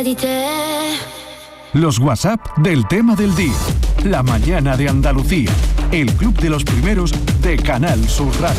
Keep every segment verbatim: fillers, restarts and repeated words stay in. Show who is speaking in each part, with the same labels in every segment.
Speaker 1: Los WhatsApp del tema del día. La mañana de Andalucía. El club de los primeros de Canal Sur Radio.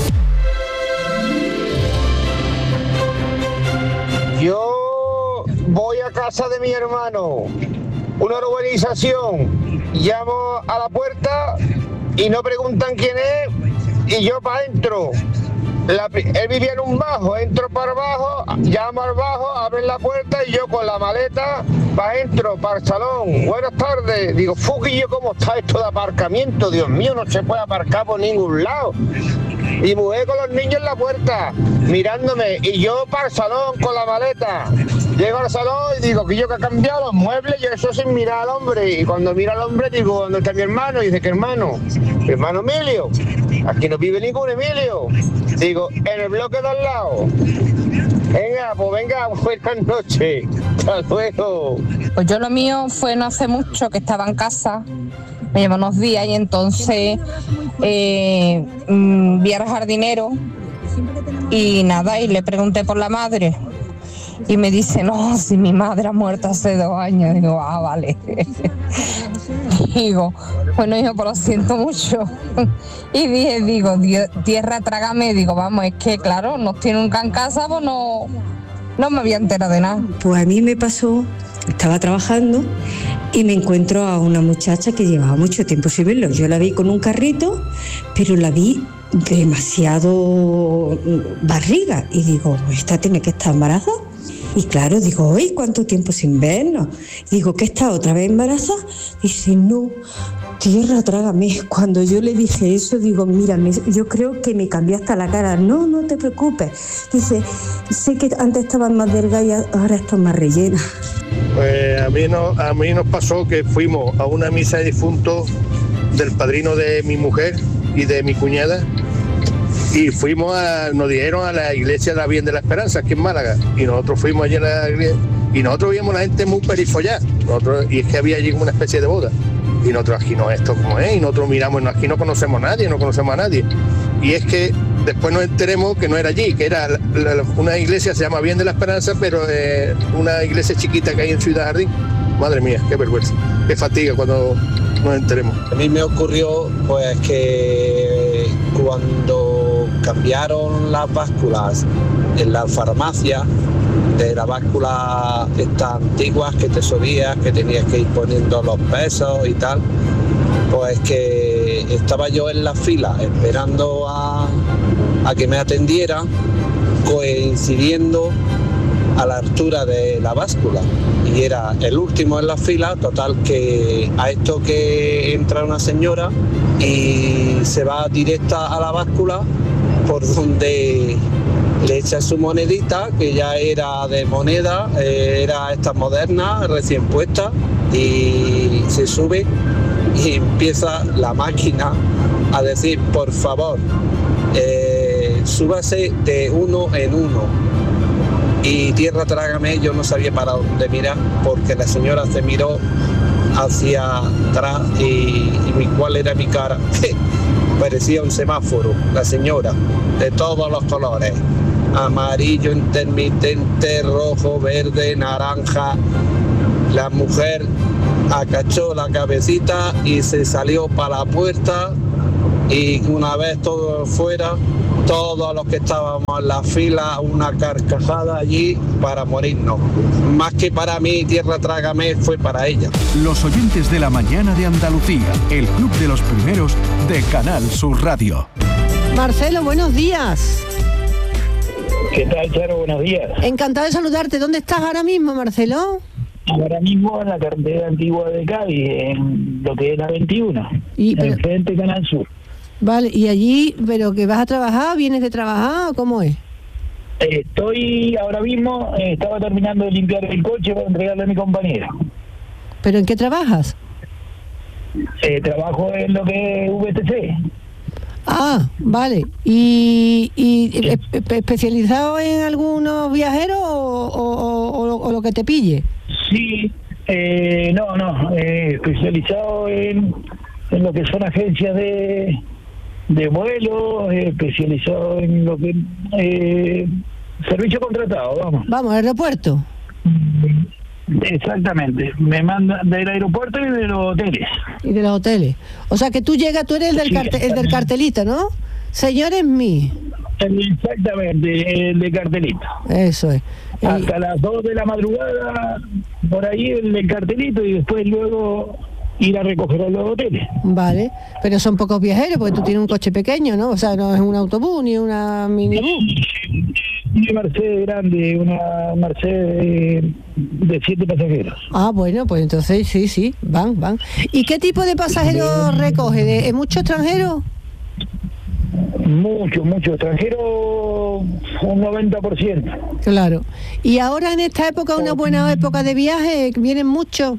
Speaker 2: Yo voy a casa de mi hermano, una urbanización, llamo a la puerta y no preguntan quién es y yo para adentro. La, él vivía en un bajo, entro para abajo, llamo al bajo, abren la puerta y yo con la maleta para adentro, para el salón. Buenas tardes. Digo, Fuquillo, ¿cómo está esto de aparcamiento? Dios mío, no se puede aparcar por ningún lado. Y mujer con los niños en la puerta, mirándome, y yo para el salón con la maleta. Llego al salón y digo que yo que ha cambiado los muebles, y eso sin mirar al hombre. Y cuando mira al hombre digo, ¿dónde está mi hermano? Y dice, ¿qué hermano? Mi hermano Emilio. Aquí no vive ningún Emilio. Digo, en el bloque de al lado. Venga, pues venga, buenas noches. Hasta luego.
Speaker 3: Pues yo lo mío fue no hace mucho, que estaba en casa, me llevó unos días y entonces eh, mmm, vi al jardinero y nada, y le pregunté por la madre. Y me dice, no, si mi madre ha muerto hace dos años. Digo, ah, vale. Digo, bueno, hijo, pues lo siento mucho. Y dije, digo, tierra, trágame. Digo, vamos, es que, claro, no estoy nunca en casa, pues no, no me había enterado de nada.
Speaker 4: Pues a mí me pasó, estaba trabajando y me encuentro a una muchacha que llevaba mucho tiempo sin verlo. Yo la vi con un carrito, pero la vi demasiado barriga. Y digo, esta tiene que estar embarazada. Y claro, digo, uy, ¿cuánto tiempo sin vernos? Digo, ¿qué está otra vez embarazada? Dice, no, tierra, trágame. Cuando yo le dije eso, digo, mira, me, yo creo que me cambió hasta la cara. No, no te preocupes. Dice, sé que antes estabas más delgada y ahora estás más rellena.
Speaker 5: Pues a mí, no, a mí nos pasó que fuimos a una misa de difuntos del padrino de mi mujer y de mi cuñada. Y fuimos a, nos dijeron a la iglesia de la Virgen de la Esperanza, aquí en Málaga, y nosotros fuimos allí a la iglesia, y nosotros vimos a la gente muy perifollada, nosotros, y es que había allí como una especie de boda, y nosotros aquí no, esto como es, y nosotros miramos, aquí no conocemos a nadie, no conocemos a nadie, y es que después nos enteremos que no era allí, que era la, la, una iglesia, se llama Virgen de la Esperanza, pero eh, una iglesia chiquita que hay en Ciudad Jardín. Madre mía, qué vergüenza, qué fatiga cuando nos enteremos.
Speaker 6: A mí me ocurrió pues que cuando cambiaron las básculas en la farmacia, de las básculas estas antiguas que te subías, que tenías que ir poniendo los pesos y tal, pues que estaba yo en la fila esperando a, a que me atendieran, coincidiendo a la altura de la báscula, y era el último en la fila. Total, que a esto que entra una señora y se va directa a la báscula, por donde le echa su monedita, que ya era de moneda, eh, era esta moderna, recién puesta, y se sube y empieza la máquina a decir, por favor, eh, súbase de uno en uno. Y tierra, trágame, yo no sabía para dónde mirar, porque la señora se miró hacia atrás y, y cuál era mi cara. Parecía un semáforo, la señora, de todos los colores, amarillo intermitente, rojo, verde, naranja. La mujer acachó la cabecita y se salió para la puerta, y una vez todo fuera, todos los que estábamos en la fila, una carcajada allí para morirnos. Más que para mí, tierra, trágame, fue para ella.
Speaker 1: Los oyentes de la mañana de Andalucía, el club de los primeros de Canal Sur Radio.
Speaker 7: Marcelo, buenos días.
Speaker 8: ¿Qué tal, Charo? Buenos días.
Speaker 7: Encantado de saludarte. ¿Dónde estás ahora mismo, Marcelo?
Speaker 8: Ahora mismo en la carretera antigua de Cádiz, en lo que es la veintiuno,
Speaker 7: y, pero...
Speaker 8: en frente Canal Sur.
Speaker 7: Vale, y allí, ¿pero que vas a trabajar? ¿Vienes de trabajar o cómo es?
Speaker 8: Estoy ahora mismo, eh, estaba terminando de limpiar el coche para entregarle a mi compañero.
Speaker 7: ¿Pero en qué trabajas?
Speaker 8: Eh, trabajo en lo que es V T C.
Speaker 7: Ah, vale. ¿Y, y sí. espe- especializado en algunos viajeros o, o, o, o lo que te pille?
Speaker 8: Sí, eh, no, no, eh, especializado en, en lo que son agencias de... de vuelo, eh, especializado en lo que eh, servicio contratado, vamos.
Speaker 7: Vamos, aeropuerto.
Speaker 8: Exactamente, me mandan del aeropuerto y de los hoteles.
Speaker 7: Y de los hoteles. O sea que tú llegas, tú eres el del,
Speaker 8: Sí,
Speaker 7: carte, el del cartelito, ¿no? Señores mí.
Speaker 8: Exactamente, el de cartelito.
Speaker 7: Eso es.
Speaker 8: Hasta las dos de la madrugada, por ahí el del cartelito, y después luego ir a recoger a los hoteles.
Speaker 7: Vale, pero son pocos viajeros porque tú tienes un coche pequeño, ¿no? O sea, no es un autobús ni una minibús.
Speaker 8: Una Mercedes grande, una Mercedes de siete pasajeros.
Speaker 7: Ah, bueno, pues entonces sí, sí, van, van. ¿Y qué tipo de pasajeros recoge? ¿De, ¿de muchos extranjeros?
Speaker 8: Mucho, mucho extranjero, un noventa por ciento.
Speaker 7: Claro. ¿Y ahora en esta época, una buena época de viaje, vienen muchos?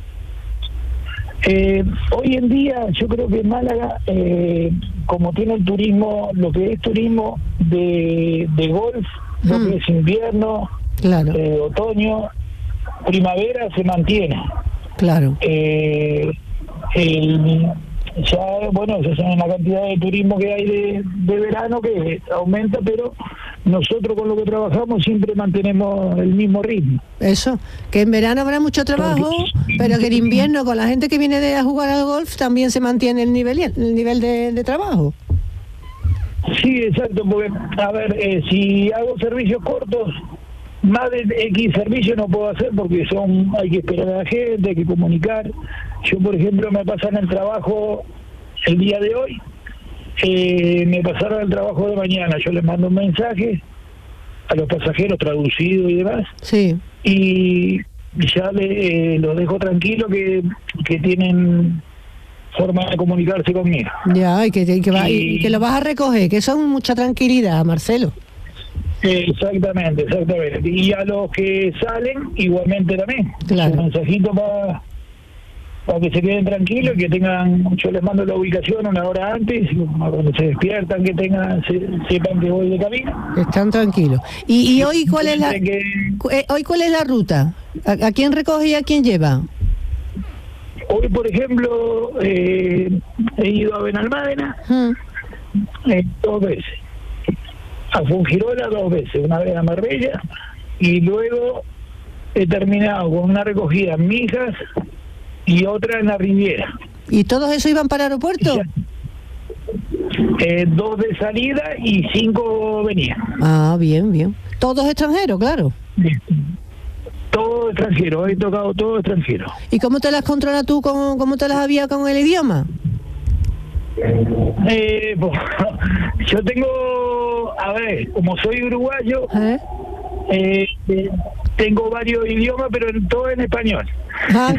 Speaker 8: Eh, hoy en día yo creo que Málaga, eh, como tiene el turismo, lo que es turismo de, de golf, mm. lo que es invierno,
Speaker 7: claro.
Speaker 8: eh, otoño, primavera, se mantiene.
Speaker 7: Claro.
Speaker 8: Eh, el, ya, bueno, ya saben la cantidad de turismo que hay de, de verano que aumenta, pero nosotros con lo que trabajamos siempre mantenemos el mismo ritmo.
Speaker 7: Eso, que en verano habrá mucho trabajo, pero que en invierno con la gente que viene de a jugar al golf también se mantiene el nivel el nivel de, de trabajo.
Speaker 8: Sí, exacto, porque, a ver, eh, si hago servicios cortos, más de X servicios no puedo hacer porque son hay que esperar a la gente, hay que comunicar. Yo, por ejemplo, me pasan el trabajo el día de hoy, eh, me pasaron el trabajo de mañana, yo les mando un mensaje a los pasajeros traducido y demás,
Speaker 7: sí,
Speaker 8: y ya le, eh, los dejo tranquilo que, que tienen forma de comunicarse conmigo.
Speaker 7: Ya, y que, y que, va,
Speaker 8: y,
Speaker 7: y que lo vas a recoger, que eso es mucha tranquilidad, Marcelo.
Speaker 8: Exactamente, exactamente. Y a los que salen, igualmente también.
Speaker 7: Claro.
Speaker 8: Un mensajito para para que se queden tranquilos, que tengan, yo les mando la ubicación una hora antes, cuando se despiertan, que tengan, se, sepan que voy de camino.
Speaker 7: Están tranquilos. ¿Y, y hoy cuál es la
Speaker 8: que,
Speaker 7: eh, hoy cuál es la ruta? ¿A, a quién recoge y a quién lleva?
Speaker 8: Hoy, por ejemplo, eh, he ido a Benalmádena hmm. eh, dos veces. A Fungirola dos veces, una vez a Marbella, y luego he terminado con una recogida en Mijas y otra en la Riviera.
Speaker 7: ¿Y todos esos iban para el aeropuerto?
Speaker 8: Eh, dos de salida y cinco venían.
Speaker 7: Ah, bien, bien. ¿Todos extranjeros, claro?
Speaker 8: Todo extranjero, he tocado todo extranjero.
Speaker 7: ¿Y cómo te las controlas tú, cómo, cómo te las habías con el idioma?
Speaker 8: Eh, pues, yo tengo, a ver, como soy uruguayo, ¿eh? Eh, eh, tengo varios idiomas, pero en, todo en español.
Speaker 7: Ah,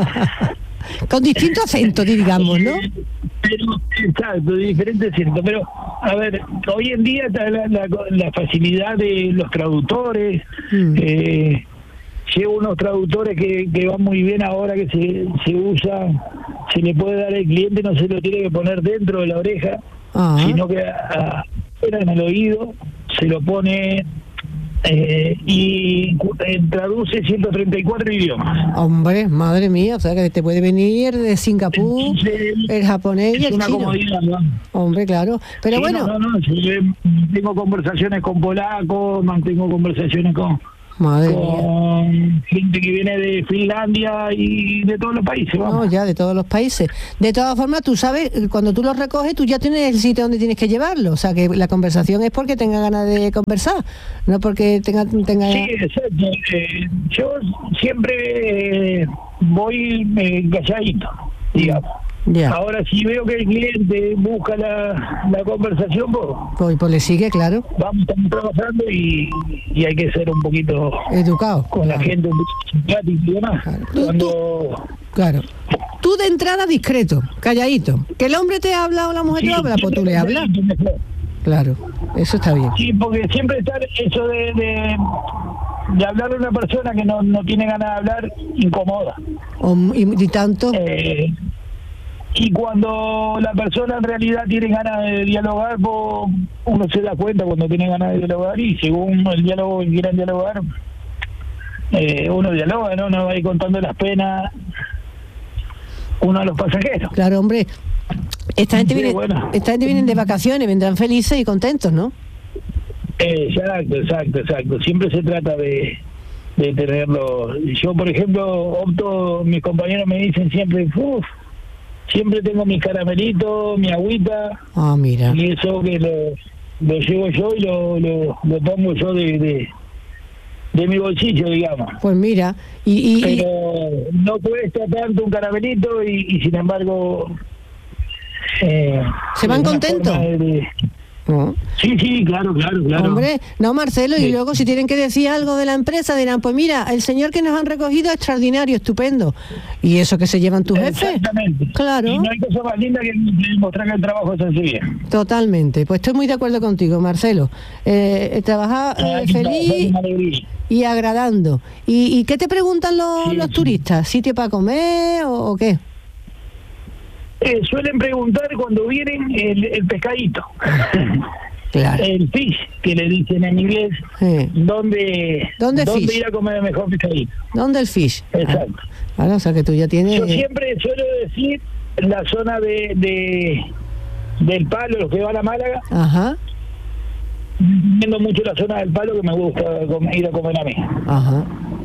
Speaker 7: con distintos acentos, digamos, ¿no?
Speaker 8: Pero, exacto, diferentes acentos. Pero, a ver, hoy en día está la, la, la facilidad de los traductores. Mm. Eh, llevo unos traductores que, que van muy bien ahora, que se, se usa, se le puede dar al cliente, no se lo tiene que poner dentro de la oreja, ah. sino que afuera en el oído se lo pone eh, y eh, traduce ciento treinta y cuatro idiomas.
Speaker 7: Hombre, madre mía, o sea que te puede venir de Singapur, entonces, el japonés y el
Speaker 8: una
Speaker 7: chino.
Speaker 8: Comodidad, ¿no?
Speaker 7: Hombre, claro, pero
Speaker 8: sí,
Speaker 7: bueno.
Speaker 8: No, no, no, sí, tengo conversaciones con polacos, mantengo conversaciones con...
Speaker 7: Madre
Speaker 8: con
Speaker 7: mía.
Speaker 8: gente que viene de Finlandia y de todos los países, vamos.
Speaker 7: No, ya de todos los países. De todas formas, tú sabes, cuando tú los recoges, tú ya tienes el sitio donde tienes que llevarlo. O sea, que la conversación es porque tenga ganas de conversar, no porque tenga... tenga...
Speaker 8: Sí, exacto. Eh, yo siempre eh, voy eh, calladito, digamos.
Speaker 7: Ya.
Speaker 8: Ahora, si veo que el cliente busca la, la conversación, pues,
Speaker 7: pues, pues le sigue, claro.
Speaker 8: Vamos, estamos trabajando y, y hay que ser un poquito
Speaker 7: educado
Speaker 8: con claro. la gente, un poquito simpático y demás.
Speaker 7: Claro. Tú,
Speaker 8: Cuando...
Speaker 7: tú, claro. Tú de entrada discreto, calladito. Que el hombre te habla o la mujer sí, te habla, pues tú le hablas. Claro, eso está bien.
Speaker 8: Sí, porque siempre está eso de, de, de hablar a una persona que no, no tiene ganas de hablar, incomoda.
Speaker 7: O, y, y tanto...
Speaker 8: Eh, Y cuando la persona en realidad tiene ganas de dialogar, pues uno se da cuenta cuando tiene ganas de dialogar y según el diálogo que quieran dialogar, eh, uno dialoga, ¿no? Uno va ahí contando las penas uno a los pasajeros.
Speaker 7: Claro, hombre. Esta gente, sí, viene, bueno. esta gente viene de vacaciones, vendrán felices y contentos, ¿no?
Speaker 8: Eh, exacto, exacto, exacto. Siempre se trata de, de tenerlo. Yo, por ejemplo, opto, mis compañeros me dicen siempre, uff, siempre tengo mis caramelitos, mi agüita.
Speaker 7: Ah, mira.
Speaker 8: Y eso que lo, lo llevo yo y lo, lo, lo pongo yo de, de, de mi bolsillo, digamos.
Speaker 7: Pues mira, y... y
Speaker 8: Pero no cuesta tanto un caramelito y, y sin embargo... Eh,
Speaker 7: ¿Se van contentos? No.
Speaker 8: Sí, sí, claro, claro, claro.
Speaker 7: Hombre, no, Marcelo,
Speaker 8: sí.
Speaker 7: Y luego si tienen que decir algo de la empresa dirán, pues mira, el señor que nos han recogido es extraordinario, estupendo. ¿Y eso que se llevan tus jefes?
Speaker 8: Exactamente.
Speaker 7: Claro.
Speaker 8: Y no hay cosa más linda que mostrar que el trabajo se hace bien.
Speaker 7: Totalmente, pues estoy muy de acuerdo contigo, Marcelo. Eh, trabajar eh, feliz y agradando. ¿Y, y qué te preguntan los,
Speaker 8: sí,
Speaker 7: los
Speaker 8: sí.
Speaker 7: turistas? ¿Sitio para comer o, o qué?
Speaker 8: Eh, suelen preguntar cuando vienen el, el pescadito.
Speaker 7: Claro.
Speaker 8: El fish, que le dicen en inglés.
Speaker 7: Sí.
Speaker 8: ¿Dónde,
Speaker 7: ¿Dónde,
Speaker 8: ¿dónde
Speaker 7: fish?
Speaker 8: ir a comer el mejor pescadito?
Speaker 7: ¿Dónde el fish?
Speaker 8: Exacto.
Speaker 7: Ah, o sea que tú ya tienes...
Speaker 8: Yo siempre suelo decir la zona de, de del Palo, los que van a Málaga.
Speaker 7: Ajá.
Speaker 8: Viendo mucho la zona del Palo que me gusta comer, ir a comer a mí.
Speaker 7: Ajá.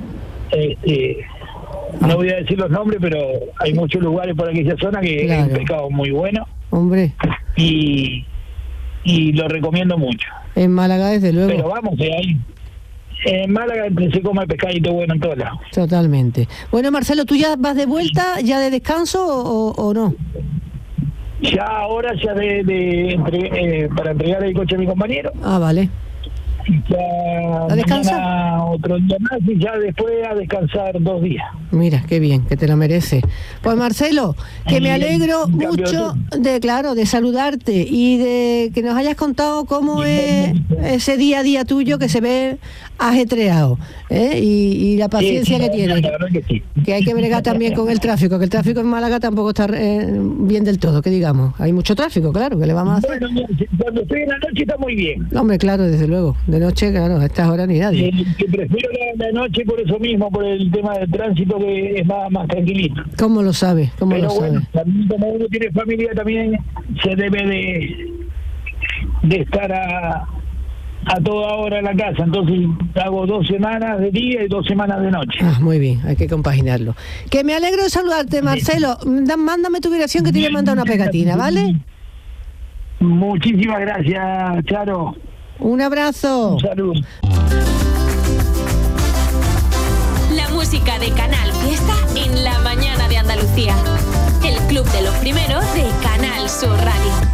Speaker 8: Este, no voy a decir los nombres, pero hay muchos lugares por aquella zona que
Speaker 7: Claro.
Speaker 8: es un pescado muy bueno.
Speaker 7: Hombre.
Speaker 8: Y, y lo recomiendo mucho.
Speaker 7: En Málaga, desde luego.
Speaker 8: Pero vamos, que hay... En Málaga se come pescadito bueno en todos lados.
Speaker 7: Totalmente. Bueno, Marcelo, ¿tú ya vas de vuelta, ya de descanso o, o no?
Speaker 8: Ya ahora, ya de, de entre- eh, para entregar el coche a mi compañero.
Speaker 7: Ah, vale.
Speaker 8: Ya
Speaker 7: ¿A descansar?
Speaker 8: mañana otro día más y ya después a descansar dos días.
Speaker 7: Mira, qué bien, que te lo mereces. Pues Marcelo, que me alegro
Speaker 8: Un cambio
Speaker 7: mucho de, claro, de saludarte y de que nos hayas contado cómo es ese día a día tuyo que se ve ajetreado, ¿eh? y, y la paciencia
Speaker 8: Sí, sí,
Speaker 7: que tienes.
Speaker 8: la verdad que sí.
Speaker 7: Que hay que bregar también con el tráfico, que el tráfico en Málaga tampoco está eh, bien del todo, que digamos. Hay mucho tráfico, claro, que le vamos a hacer.
Speaker 8: Bueno, cuando estoy en la noche está muy bien.
Speaker 7: Hombre, claro, desde luego. De noche, claro, a estas horas ni nadie.
Speaker 8: Eh, que prefiero la, la noche por eso mismo, por el tema del tránsito que es más, más tranquilito.
Speaker 7: ¿Cómo lo sabes? ¿Cómo
Speaker 8: Pero
Speaker 7: lo
Speaker 8: bueno,
Speaker 7: sabes?
Speaker 8: también como uno tiene familia también se debe de, de estar a, a toda hora en la casa. Entonces hago dos semanas de día y dos semanas de noche.
Speaker 7: Ah, muy bien, hay que compaginarlo. Que me alegro de saludarte, Marcelo. Da- Mándame tu dirección que te voy a mandar una pegatina, ¿vale?
Speaker 8: Muchísimas gracias, Charo.
Speaker 7: Un abrazo.
Speaker 8: Un saludo.
Speaker 9: La música de Canal Fiesta en la mañana de Andalucía. El club de los primeros de Canal Sur Radio.